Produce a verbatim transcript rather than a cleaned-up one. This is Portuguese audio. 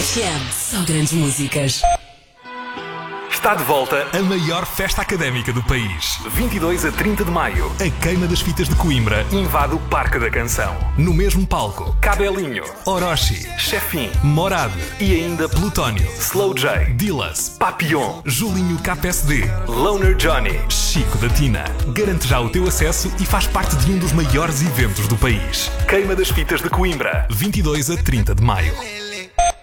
F M. Só grandes músicas. Está de volta a maior festa académica do país. vinte e dois a trinta de maio, a Queima das Fitas de Coimbra invade o Parque da Canção. No mesmo palco, Cabelinho, Orochi, Chefin, Morad e ainda Plutónio, Slow J, Dillas, Papillon, Julinho K S D, Loner Johnny, Chico da Tina. Garante já o teu acesso e faz parte de um dos maiores eventos do país. Queima das Fitas de Coimbra, vinte e dois a trinta de maio.